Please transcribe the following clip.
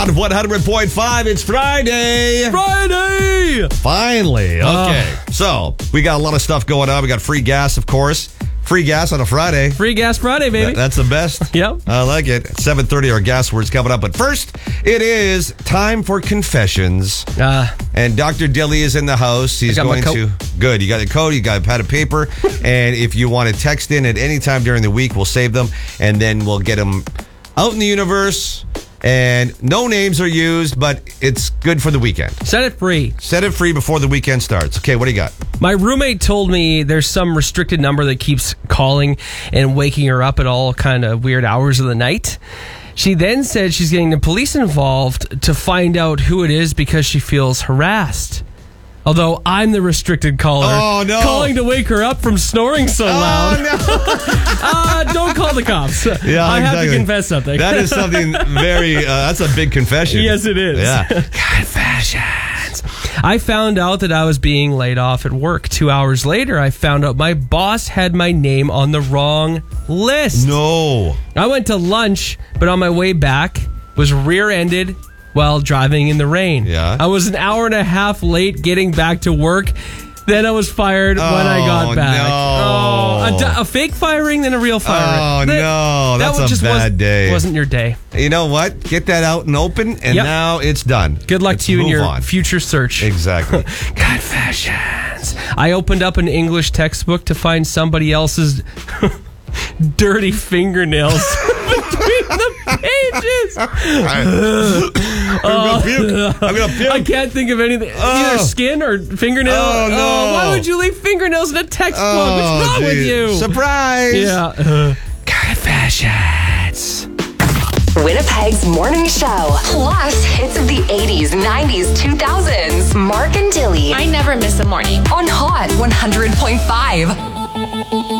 Hot 100.5. It's Friday. Friday! Finally. Okay. So, we got a lot of stuff going on. We got free gas, of course. Free gas on a Friday. Free Gas Friday, baby. That's the best. Yep. I like it. 7:30, our gas words coming up. But first, it is time for confessions. And Dr. Dilly is in the house. He's got my going coat. to... Good. You got the code. You got a pad of paper. And if you want to text in at any time during the week, we'll save them. And then we'll get them out in the universe. And no names are used, but it's good for the weekend. Set it free. Set it free before the weekend starts. Okay, what do you got? My roommate told me there's some restricted number that keeps calling and waking her up at all kind of weird hours of the night. She then said she's getting the police involved to find out who it is because she feels harassed. Although I'm the restricted caller. Oh, no. Calling to wake her up from snoring so loud. Oh, no. Don't call the cops. Yeah, I have to exactly. confess something. That is something very, that's a big confession. Yes, it is. Yeah. Confessions. I found out that I was being laid off at work. 2 hours later, I found out my boss had my name on the wrong list. No. I went to lunch, but on my way back was rear-ended while driving in the rain. Yeah. I was an hour and a half late getting back to work. Then I was fired when I got back. No. A fake firing, then a real firing. Oh, no. That's a bad day. Wasn't your day. You know what? Get that out and open, and Yep. now it's done. Good luck Let's to you in move your on. future search. Exactly. Confessions. I opened up an English textbook to find somebody else's dirty fingernails between the pages. I'm gonna puke. I can't think of anything. Either skin or fingernail. Oh, no. Why would you leave fingernails in a textbook? What's wrong with geez. you? Surprise. Yeah. Confessions. Winnipeg's morning show. Plus, hits of the 80s, 90s, 2000s. Mark and Dilly I never miss a morning. on Hot 100.5.